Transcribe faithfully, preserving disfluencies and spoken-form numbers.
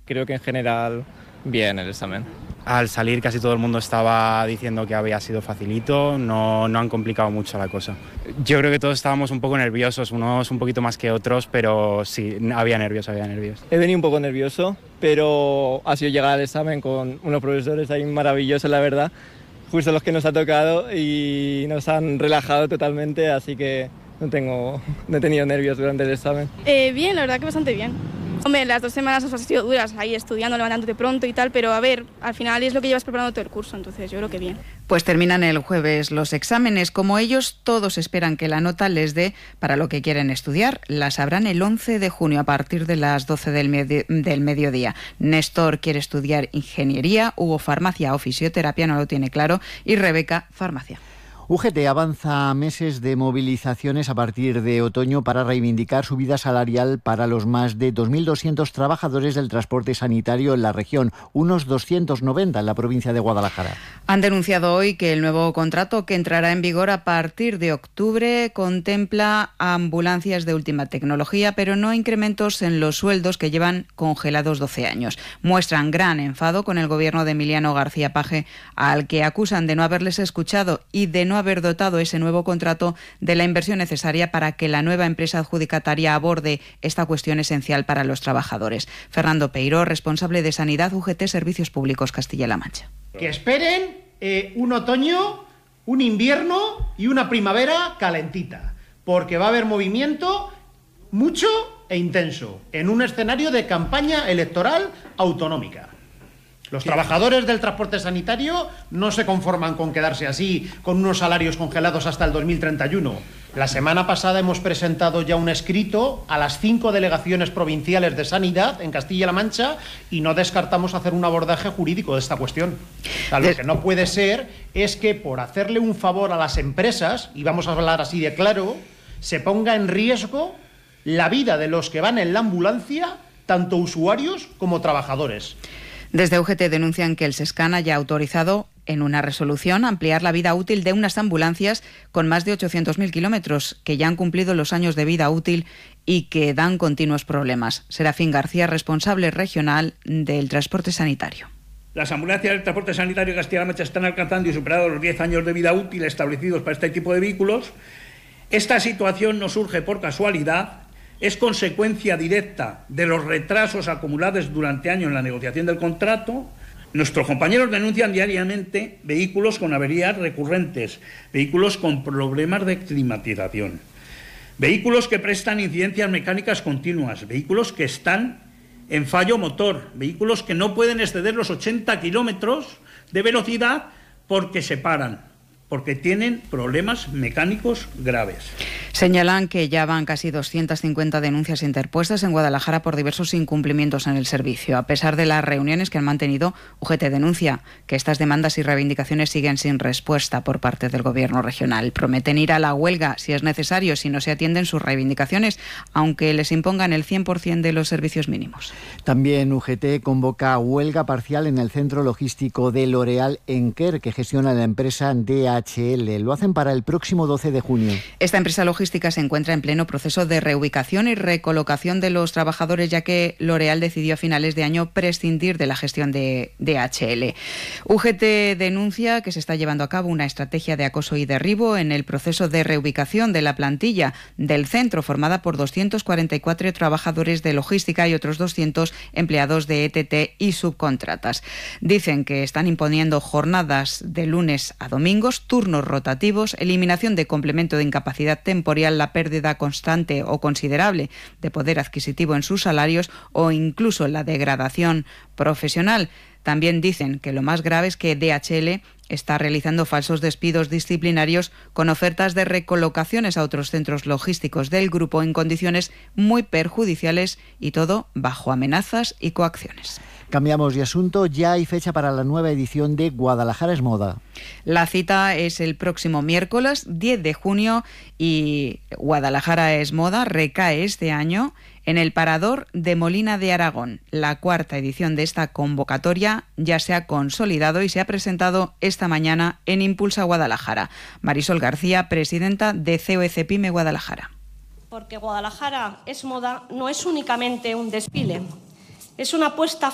Creo que en general bien el examen. Al salir casi todo el mundo estaba diciendo que había sido facilito, no, no han complicado mucho la cosa. Yo creo que todos estábamos un poco nerviosos, unos un poquito más que otros, pero sí, había nervios, había nervios. He venido un poco nervioso, pero ha sido llegar al examen con unos profesores ahí maravillosos, la verdad, justo los que nos ha tocado y nos han relajado totalmente, así que no, tengo, no he tenido nervios durante el examen. Eh, bien, la verdad que bastante bien. Hombre, las dos semanas han sido duras, ahí estudiando, levantándote pronto y tal, pero a ver, al final es lo que llevas preparando todo el curso, entonces yo creo que bien. Pues terminan el jueves los exámenes. Como ellos, todos esperan que la nota les dé para lo que quieren estudiar. La sabrán el once de junio a partir de las doce del, medi- del mediodía. Néstor quiere estudiar ingeniería, Hugo farmacia o fisioterapia, no lo tiene claro, y Rebeca farmacia. U G T avanza meses de movilizaciones a partir de otoño para reivindicar subida salarial para los más de dos mil doscientos trabajadores del transporte sanitario en la región, unos doscientos noventa en la provincia de Guadalajara. Han denunciado hoy que el nuevo contrato, que entrará en vigor a partir de octubre, contempla ambulancias de última tecnología, pero no incrementos en los sueldos que llevan congelados doce años. Muestran gran enfado con el gobierno de Emiliano García Paje, al que acusan de no haberles escuchado y de no haber dotado ese nuevo contrato de la inversión necesaria para que la nueva empresa adjudicataria aborde esta cuestión esencial para los trabajadores. Fernando Peiró, responsable de Sanidad U G T Servicios Públicos Castilla-La Mancha. Que esperen eh, un otoño, un invierno y una primavera calentita, porque va a haber movimiento mucho e intenso en un escenario de campaña electoral autonómica. Los trabajadores del transporte sanitario no se conforman con quedarse así, con unos salarios congelados hasta el dos mil treinta y uno. La semana pasada hemos presentado ya un escrito a las cinco delegaciones provinciales de Sanidad en Castilla-La Mancha y no descartamos hacer un abordaje jurídico de esta cuestión. O sea, lo que no puede ser es que por hacerle un favor a las empresas, y vamos a hablar así de claro, se ponga en riesgo la vida de los que van en la ambulancia, tanto usuarios como trabajadores. Desde U G T denuncian que el SESCAN haya autorizado en una resolución ampliar la vida útil de unas ambulancias con más de ochocientos mil kilómetros que ya han cumplido los años de vida útil y que dan continuos problemas. Serafín García, responsable regional del transporte sanitario. Las ambulancias del transporte sanitario de Castilla-La Mancha están alcanzando y superando los diez años de vida útil establecidos para este tipo de vehículos. Esta situación no surge por casualidad. Es consecuencia directa de los retrasos acumulados durante años en la negociación del contrato. Nuestros compañeros denuncian diariamente vehículos con averías recurrentes, vehículos con problemas de climatización, vehículos que prestan incidencias mecánicas continuas, vehículos que están en fallo motor, vehículos que no pueden exceder los ochenta kilómetros de velocidad porque se paran, porque tienen problemas mecánicos graves. Señalan que ya van casi doscientas cincuenta denuncias interpuestas en Guadalajara por diversos incumplimientos en el servicio. A pesar de las reuniones que han mantenido, U G T denuncia que estas demandas y reivindicaciones siguen sin respuesta por parte del Gobierno regional. Prometen ir a la huelga si es necesario, si no se atienden sus reivindicaciones, aunque les impongan el cien por ciento de los servicios mínimos. También U G T convoca huelga parcial en el centro logístico de L'Oréal en Quer, que gestiona la empresa D H L. Lo hacen para el próximo doce de junio. Esta empresa logística se encuentra en pleno proceso de reubicación y recolocación de los trabajadores, ya que L'Oréal decidió a finales de año prescindir de la gestión de D H L. U G T denuncia que se está llevando a cabo una estrategia de acoso y derribo en el proceso de reubicación de la plantilla del centro, formada por doscientos cuarenta y cuatro trabajadores de logística y otros doscientos empleados de E T T y subcontratas. Dicen que están imponiendo jornadas de lunes a domingos, turnos rotativos, eliminación de complemento de incapacidad temporal, la pérdida constante o considerable de poder adquisitivo en sus salarios o incluso la degradación profesional. También dicen que lo más grave es que D H L está realizando falsos despidos disciplinarios con ofertas de recolocaciones a otros centros logísticos del grupo en condiciones muy perjudiciales y todo bajo amenazas y coacciones. Cambiamos de asunto, ya hay fecha para la nueva edición de Guadalajara es Moda. La cita es el próximo miércoles diez de junio y Guadalajara es Moda recae este año en el Parador de Molina de Aragón. La cuarta edición de esta convocatoria ya se ha consolidado y se ha presentado esta mañana en Impulsa Guadalajara. Marisol García, presidenta de C O E C Pyme Guadalajara. Porque Guadalajara es Moda no es únicamente un desfile, es una apuesta